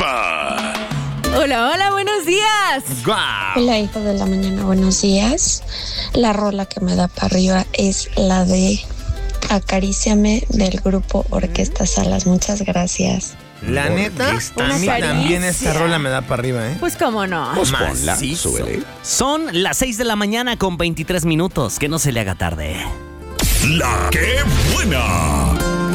arriba. Hola, hola, buenos días. ¡Guau! Hola, hijo de la mañana, buenos días. La rola que me da para arriba es la de Acaríciame del grupo Orquesta Salas. Muchas gracias. La neta, Orquesta a mí Salas. también esta rola me da para arriba, ¿eh? Pues cómo no. Pues ponla, Macizo. súbele. Son las 6 de la mañana con 23 minutos. Que no se le haga tarde. La que buena.